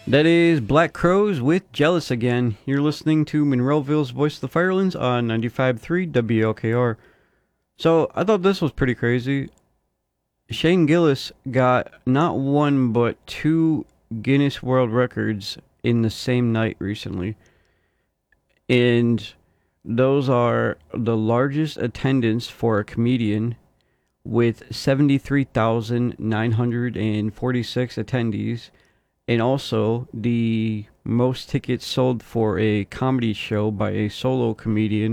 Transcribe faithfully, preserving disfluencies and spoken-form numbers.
That is Black Crows with Jealous Again. You're listening to Monroeville's Voice of the Firelands on ninety-five point three W L K R. So, I thought this was pretty crazy. Shane Gillis got not one but two Guinness World Records in the same night recently. And those are the largest attendance for a comedian with seventy-three thousand nine hundred forty-six attendees, and also the most tickets sold for a comedy show by a solo comedian